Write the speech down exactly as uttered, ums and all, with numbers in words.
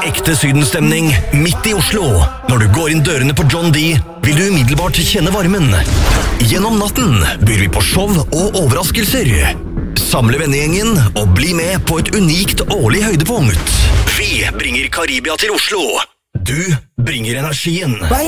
Ekte sydenstemning midt i Oslo. Når du går inn dørene på John D, vil du umiddelbart kjenne varmen. Gjennom natten byr vi på show og overraskelser. Samle vennegjengen og bli med på et unikt årlig høydepunkt. Vi bringer Karibia til Oslo. Du bringer energien.